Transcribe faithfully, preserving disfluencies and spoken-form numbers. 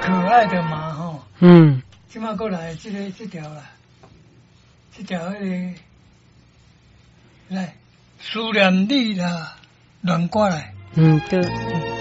可爱的马吼， 嗯， 即马过来这个这条啦，这条迄个来思念你啦，乱过来。 嗯，对。